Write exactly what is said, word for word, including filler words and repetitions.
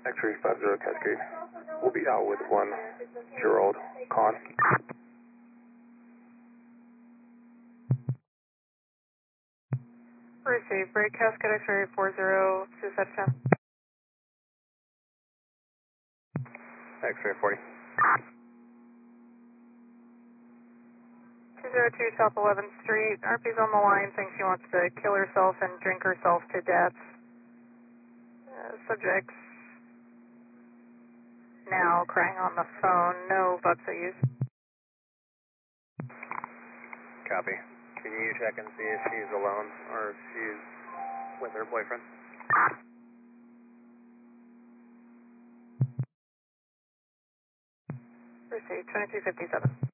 X-ray five zero Cascade. We'll be out with one Gerald Con. Receive. Break Cascade X-ray four zero, suicide ten. X-ray forty. two zero two South eleventh Street. R P's on the line, thinks she wants to kill herself and drink herself to death. Uh, subjects now crying on the phone. No bucks are used. Copy. Can you check and see if she's alone or if she's with her boyfriend? Receive. twenty-two fifty-seven.